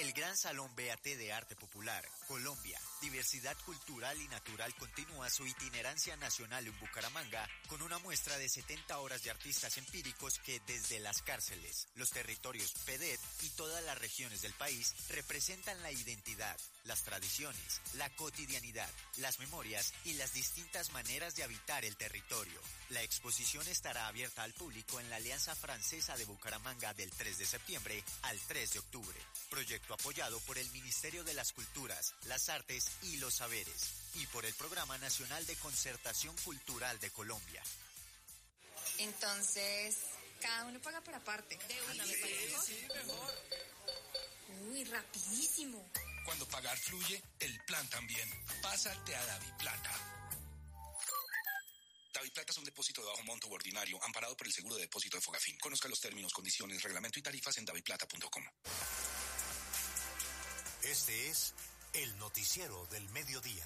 El Gran Salón BAT de Arte Popular, Colombia, Diversidad Cultural y Natural continúa su itinerancia nacional en Bucaramanga con una muestra de 70 horas de artistas empíricos que desde las cárceles, los territorios PEDET y todas las regiones del país representan la identidad, las tradiciones, la cotidianidad, las memorias y las distintas maneras de habitar el territorio. La exposición estará abierta al público en la Alianza Francesa de Bucaramanga del 3 de septiembre al 3 de octubre. Proyecto apoyado por el Ministerio de las Culturas, las Artes y los Saberes y por el Programa Nacional de Concertación Cultural de Colombia. Entonces, cada uno paga por aparte. Sí, mejor. Uy, rapidísimo. Cuando pagar fluye, el plan también. Pásate a DaviPlata. DaviPlata es un depósito de bajo monto u ordinario, amparado por el seguro de depósito de Fogafín. Conozca los términos, condiciones, reglamento y tarifas en daviplata.com. Este es el noticiero del mediodía.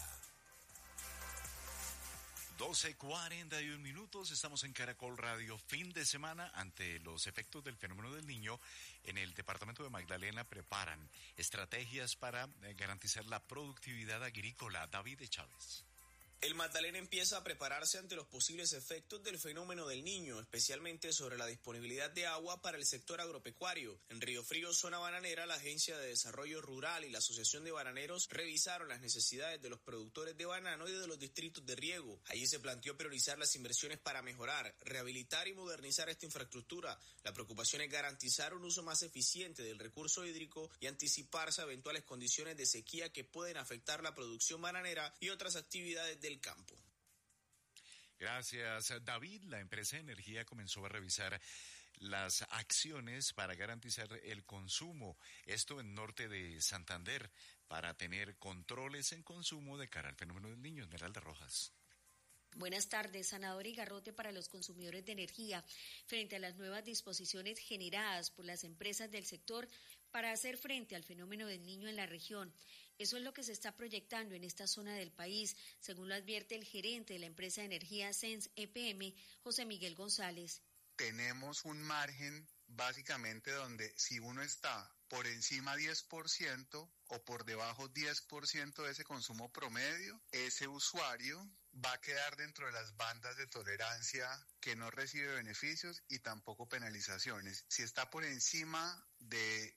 12:41 estamos en Caracol Radio, fin de semana. Ante los efectos del fenómeno del Niño, en el departamento de Magdalena preparan estrategias para garantizar la productividad agrícola. David Chávez. El Magdalena empieza a prepararse ante los posibles efectos del fenómeno del Niño, especialmente sobre la disponibilidad de agua para el sector agropecuario. En Río Frío, zona bananera, la Agencia de Desarrollo Rural y la Asociación de Bananeros revisaron las necesidades de los productores de banano y de los distritos de riego. Allí se planteó priorizar las inversiones para mejorar, rehabilitar y modernizar esta infraestructura. La preocupación es garantizar un uso más eficiente del recurso hídrico y anticiparse a eventuales condiciones de sequía que pueden afectar la producción bananera y otras actividades del campo. Gracias, David. La empresa de energía comenzó a revisar las acciones para garantizar el consumo. Esto en norte de Santander, para tener controles en consumo de cara al fenómeno del Niño. Esmeralda Rojas. Buenas tardes. Sanador y garrote para los consumidores de energía frente a las nuevas disposiciones generadas por las empresas del sector para hacer frente al fenómeno del Niño en la región. Eso es lo que se está proyectando en esta zona del país, según lo advierte el gerente de la empresa de energía Sens EPM, José Miguel González. Tenemos un margen básicamente donde si uno está por encima 10% o por debajo 10% de ese consumo promedio, ese usuario va a quedar dentro de las bandas de tolerancia que no recibe beneficios y tampoco penalizaciones. Si está por encima del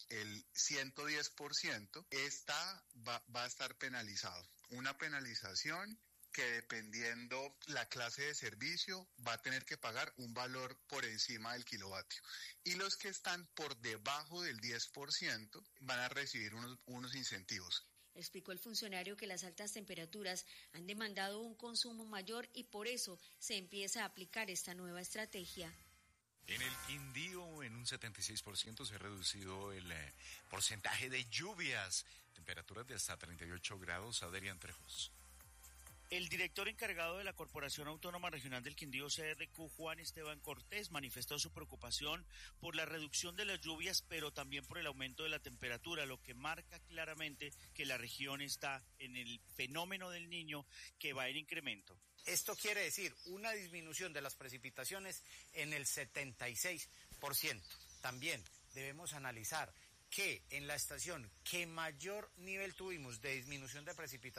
110%, va a estar penalizado. Una penalización que dependiendo la clase de servicio va a tener que pagar un valor por encima del kilovatio. Y los que están por debajo del 10% van a recibir unos incentivos. Explicó el funcionario que las altas temperaturas han demandado un consumo mayor y por eso se empieza a aplicar esta nueva estrategia. En el Quindío, en un 76% se ha reducido el porcentaje de lluvias. Temperaturas de hasta 38 grados. Adrián Trejos. El director encargado de la Corporación Autónoma Regional del Quindío, CRQ, Juan Esteban Cortés, manifestó su preocupación por la reducción de las lluvias, pero también por el aumento de la temperatura, lo que marca claramente que la región está en el fenómeno del Niño que va en incremento. Esto quiere decir una disminución de las precipitaciones en el 76%. También debemos analizar que en la estación que mayor nivel tuvimos de disminución de precipitaciones